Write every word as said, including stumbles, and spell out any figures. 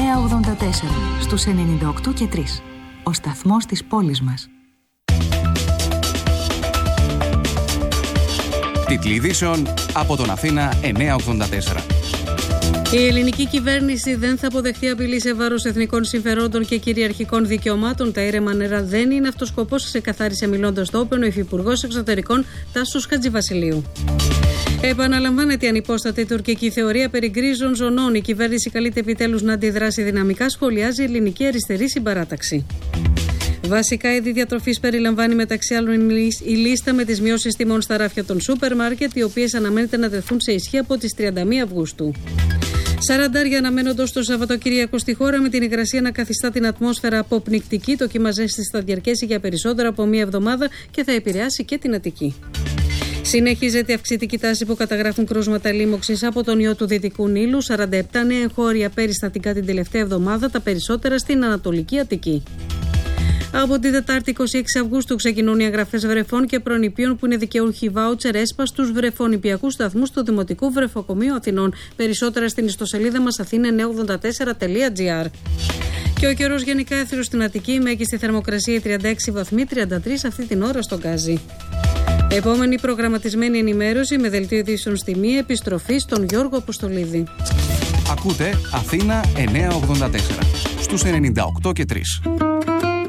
εννιακόσια ογδόντα τέσσερα στους ενενήντα οκτώ και τρία. Ο σταθμός της πόλης μας. Τίτλοι ειδήσεων από τον Αθήνα εννιακόσια ογδόντα τέσσερα. Η ελληνική κυβέρνηση δεν θα αποδεχτεί απειλή σε βάρος εθνικών συμφερόντων και κυριαρχικών δικαιωμάτων. Τα ήρεμα νερά δεν είναι αυτός σκοπός, ξεκαθάρισε μιλώντας στο Όπεν ο Υφυπουργός Εξωτερικών Τάσος Χατζηβασιλείου. Επαναλαμβάνεται η ανυπόστατη τουρκική θεωρία περί γκρίζων ζωνών. Η κυβέρνηση καλείται επιτέλους να αντιδράσει δυναμικά, σχολιάζει η ελληνική αριστερή συμπαράταξη. Βασικά είδη διατροφής περιλαμβάνει μεταξύ άλλων η λίστα με τις μειώσεις τιμών στα ράφια των σούπερ μάρκετ, οι οποίες αναμένεται να τεθούν σε ισχύ από τις τριάντα μία Αυγούστου. Σαραντάρια αναμένονται το Σαββατοκύριακο στη χώρα, με την υγρασία να καθιστά την ατμόσφαιρα αποπνικτική. Το κύμα ζέστης θα διαρκέσει για περισσότερο από μία εβδομάδα και θα επηρεάσει και την Αττική. Συνεχίζεται η αυξητική τάση που καταγράφουν κρούσματα λίμωξης από τον ιό του Δυτικού Νείλου. σαράντα επτά νέα εγχώρια περιστατικά την τελευταία εβδομάδα, τα περισσότερα στην Ανατολική Αττική. Από την Τετάρτη είκοσι έξι Αυγούστου ξεκινούν οι εγγραφές βρεφών και προνηπίων που είναι δικαιούχοι βάουτσερ ΕΣΠΑ στους βρεφονηπιακούς σταθμούς του Δημοτικού Βρεφοκομείου Αθηνών. Περισσότερα στην ιστοσελίδα μας αθήνα εννιακόσια ογδόντα τέσσερα τελεία τζι άρ. Και ο καιρός γενικά έθριος στην Αττική, μέγιστη θερμοκρασία τριάντα έξι βαθμοί, τριάντα τρία αυτή την ώρα στον Γκάζι. Επόμενη προγραμματισμένη ενημέρωση με δελτίο ειδήσεων στη μία, επιστροφή στον Γιώργο Αποστολίδη. Ακούτε Αθήνα εννιακόσια ογδόντα τέσσερα στους ενενήντα οκτώ και τρία.